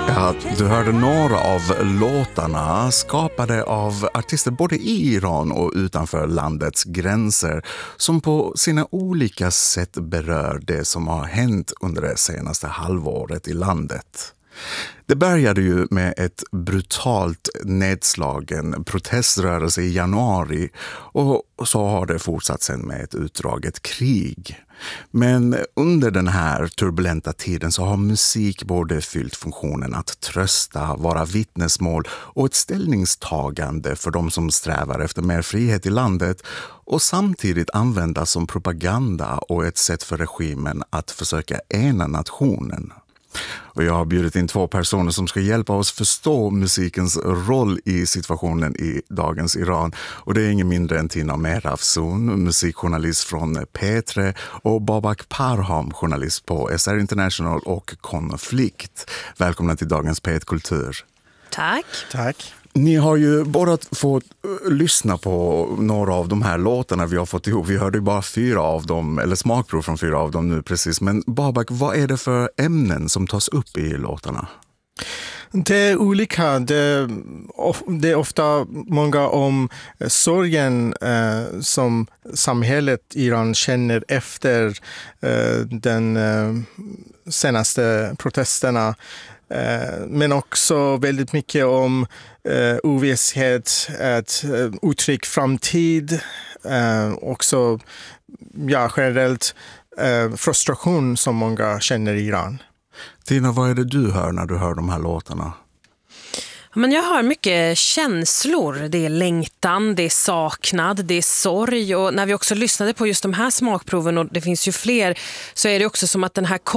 Ja, du hörde några av låtarna skapade av artister både i Iran och utanför landets gränser som på sina olika sätt berör det som har hänt under det senaste halvåret i landet. Det började ju med ett brutalt nedslagen proteströrelse i januari och så har det fortsatt sen med ett utdraget krig. Men under den här turbulenta tiden så har musik både fyllt funktionen att trösta, vara vittnesmål och ett ställningstagande för de som strävar efter mer frihet i landet och samtidigt användas som propaganda och ett sätt för regimen att försöka ena nationen. Och jag har bjudit in två personer som ska hjälpa oss förstå musikens roll i situationen i dagens Iran. Och det är ingen mindre än Tina Mehrafzoon, musikjournalist från P3 och Babak Parham, journalist på SR International och Konflikt. Välkomna till dagens P1 Kultur. Tack. Tack. Ni har ju bara fått lyssna på några av de här låtarna vi har fått ihop. Vi hörde ju bara 4 av dem, eller smakprov från 4 av dem nu precis. Men Babak, vad är det för ämnen som tas upp i låtarna? Det är olika. Det är ofta många om sorgen som samhället i Iran känner efter den senaste protesterna. Men också väldigt mycket om ovisshet, ett uttryck framtid, också generellt frustration som många känner i Iran. Tina, vad är det du hör när du hör de här låtarna? Men jag hör mycket känslor. Det är längtan, det är saknad, det är sorg. Och när vi också lyssnade på just de här smakproven, och det finns ju fler, så är det också som att den här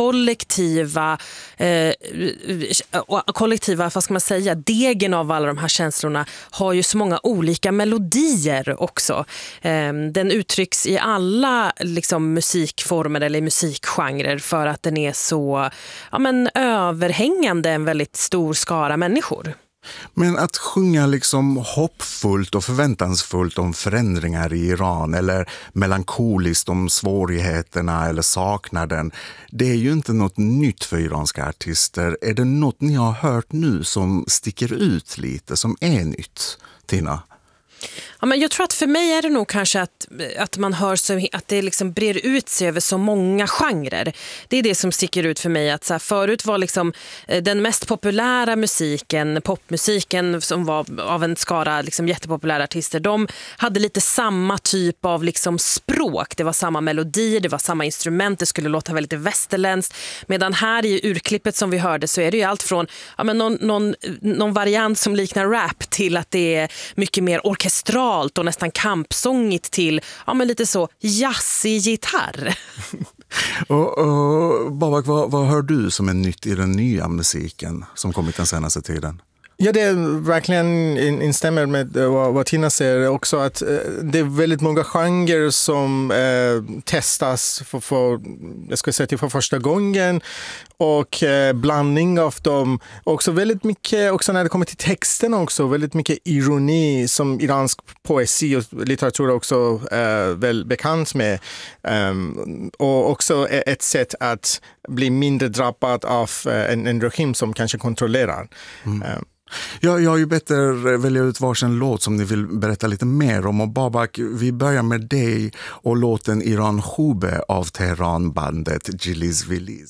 kollektiva, vad ska man säga, degen av alla de här känslorna har ju så många olika melodier också. Den uttrycks i alla liksom, musikformer eller musikgenrer för att den är så överhängande en väldigt stor skara människor. Men att sjunga liksom hoppfullt och förväntansfullt om förändringar i Iran eller melankoliskt om svårigheterna eller saknaden, det är ju inte något nytt för iranska artister. Är det något ni har hört nu som sticker ut lite, som är nytt, Tina? Ja, men jag tror att för mig är det nog kanske att man hör så, att det liksom brer ut sig över så många genrer. Det är det som sticker ut för mig. Att så här, förut var liksom den mest populära musiken, popmusiken som var av en skara liksom jättepopulära artister, de hade lite samma typ av liksom språk. Det var samma melodi, det var samma instrument, det skulle låta väldigt västerländskt. Medan här i urklippet som vi hörde så är det ju allt från någon variant som liknar rap till att det är mycket mer orkestralt och nästan kampsångigt till lite så jazzig gitarr. och Babak, vad hör du som är nytt i den nya musiken som kommit den senaste tiden? Ja, det är verkligen instämmer med vad Tina säger också, att det är väldigt många genrer som testas för första gången, och blandning av dem. Också väldigt mycket, också när det kommer till texten också, väldigt mycket ironi som iransk poesi och litteratur också väl bekant med. Och också ett sätt att bli mindre drabbad av en regim som kanske kontrollerar. Jag har ju bett er välja ut varsin låt som ni vill berätta lite mer om. Och Babak, vi börjar med dig och låten Iran Khube av Teheran-bandet Giliz Viliz.